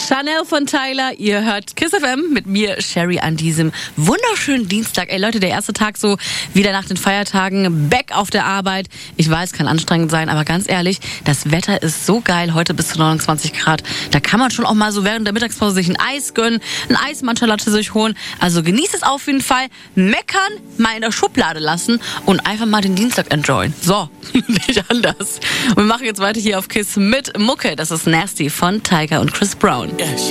Chanel von Tyler, ihr hört Kiss FM mit mir, Sherry, an diesem wunderschönen Dienstag. Ey Leute, der erste Tag so wieder nach den Feiertagen, back auf der Arbeit. Ich weiß, kann anstrengend sein, aber ganz ehrlich, das Wetter ist so geil, heute bis zu 29 Grad. Da kann man schon auch mal so während der Mittagspause sich ein Eis gönnen, ein Eis-Matcha-Latte sich holen. Also genießt es auf jeden Fall, meckern, mal in der Schublade lassen und einfach mal den Dienstag enjoyen. So, nicht anders. Und wir machen jetzt weiter hier auf Kiss mit Mucke. Das ist Nasty von Tyga und Chris Brown.